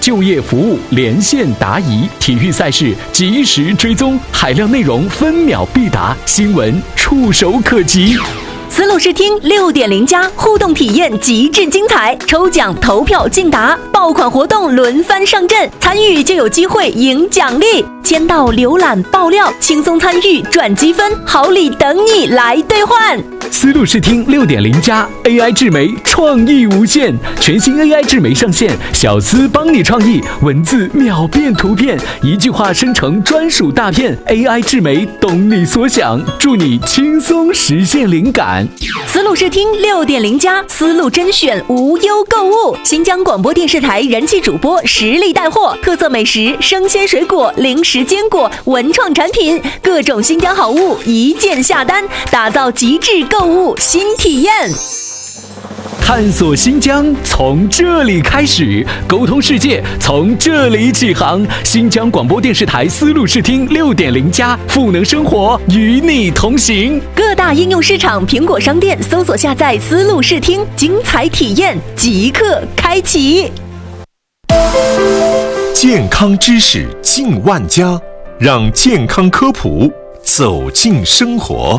就业服务连线答疑，体育赛事及时追踪，海量内容分秒必答，新闻触手可及。 思路视听6.0+互动体验极致精彩，抽奖、投票、竞答、爆款活动轮番上阵，参与就有机会赢奖励。签到、浏览、爆料，轻松参与赚积分，好礼等你来兑换。 思路视听6.0+ AI 智媒创意无限，全新 AI 智媒上线，小思帮你创意，文字秒变图片，一句话生成专属大片 ，AI 智媒懂你所想，助你轻松实现灵感。 思路视听6.0+思路甄选无忧购物，新疆广播电视台人气主播实力带货，特色美食、生鲜水果、零食坚果、文创产品，各种新疆好物一键下单，打造极致购物新体验。 探索新疆从这里开始，沟通世界从这里起航。新疆广播电视台思路视听6.0+赋能生活，与你同行。 各大应用市场、苹果商店搜索下载思路视听，精彩体验即刻开启。 健康知识进万家，让健康科普走进生活。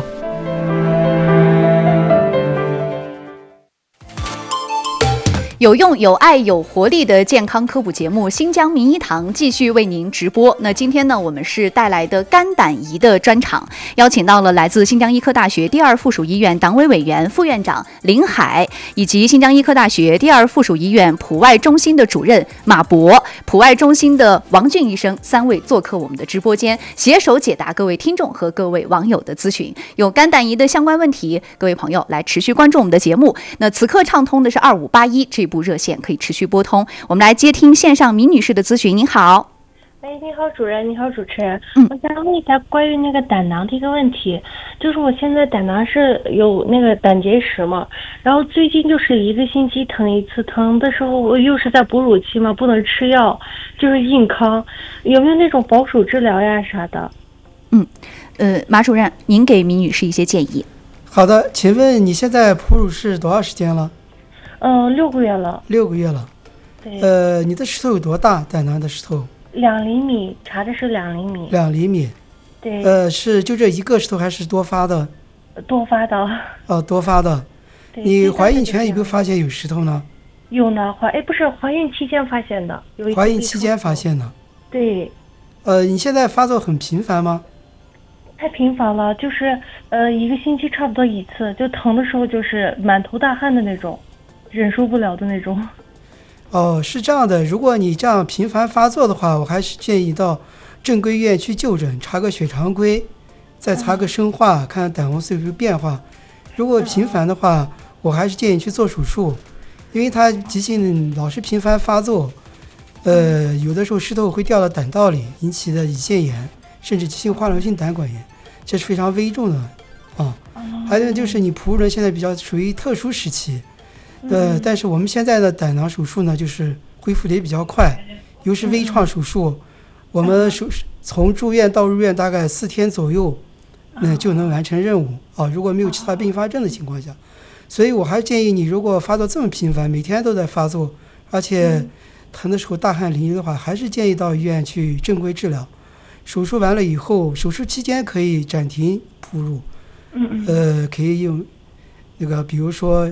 有用、有爱、有活力的健康科普节目《新疆名医堂》继续为您直播。那今天呢，我们是带来的肝胆胰的专场，邀请到了来自新疆医科大学第2附属医院党委委员、副院长林海，以及新疆医科大学第2附属医院普外中心的主任马博、普外中心的王俊医生3位做客我们的直播间，携手解答各位听众和各位网友的咨询。有肝胆胰的相关问题，各位朋友来持续关注我们的节目。那此刻畅通的是2581这部热线，可以持续拨通。我们来接听线上米女士的咨询。您好。 喂，你好主任，你好主持人。我想问一下关于那个胆囊的一个问题，就是我现在胆囊是有那个胆结石嘛，然后最近就是1个星期疼一次，疼的时候我又是在哺乳期嘛，不能吃药，就是硬扛，有没有那种保守治疗呀啥的？ 马主任，您给米女士一些建议。 好的，请问你现在哺乳是多少时间了 ？6个月了。 6个月了。 对。 你的石头有多大？胆囊的石头 ？2厘米，查的是2厘米。 2厘米。 对。 是就这一个石头还是多发的？ 多发的。 多发的。 对。 你怀孕前有没有发现有石头呢？ 有呢，不是怀孕期间发现的。 怀孕期间发现的。 对。 你现在发作很频繁吗？ 太频繁了，就是1个星期差不多一次，就疼的时候就是满头大汗的那种，忍受不了的那种。 是这样的，如果你这样频繁发作的话，我还是建议到正规医院去就诊，查个血常规，再查个生化，看胆红素有没有变化。如果频繁的话，我还是建议去做手术，因为它急性老是频繁发作，有的时候石头会掉到胆道里，引起的胰腺炎，甚至急性化脓性胆管炎，这是非常危重的还有就是你哺乳人现在比较属于特殊时期，但是我们现在的胆囊手术呢，就是恢复得也比较快，尤其是微创手术，我们从住院到入院大概4天左右，就能完成任务如果没有其他并发症的情况下，所以我还建议你，如果发作这么频繁，每天都在发作，而且疼的时候大汗淋漓的话，还是建议到医院去正规治疗。手术完了以后，手术期间可以暂停哺乳，可以用那个比如说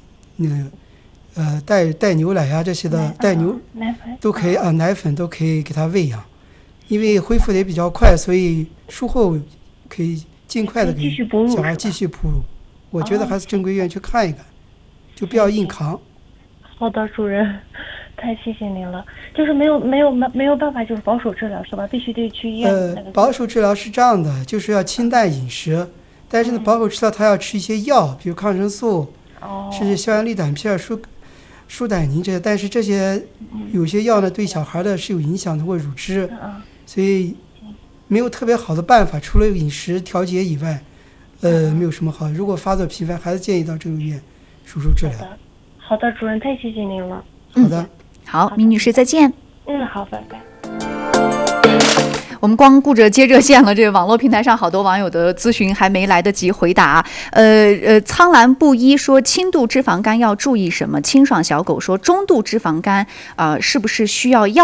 带牛奶这些的，带牛奶粉都可以奶粉都可以给他喂养，因为恢复的也比较快，所以术后可以尽快的给小孩继续哺乳。我觉得还是正规医院去看一看，就不要硬扛。 好的，主任，太谢谢您了。就是没有办法，就是保守治疗是吧？必须得去医院。 保守治疗是这样的，就是要清淡饮食，但是呢，保守治疗他要吃一些药，比如抗生素，甚至消炎利胆片、舒胆宁这些。但是这些有些药呢，对小孩的是有影响的，或乳汁，所以没有特别好的办法，除了饮食调节以外，没有什么好。如果发作频繁，还是建议到正规医院手术治疗。 好的，主任，太谢谢您了。 好的， 好，米女士再见。 好，拜拜。 我们光顾着接热线了，这个网络平台上好多网友的咨询还没来得及回答。苍兰布衣说轻度脂肪肝要注意什么？清爽小狗说中度脂肪肝是不是需要药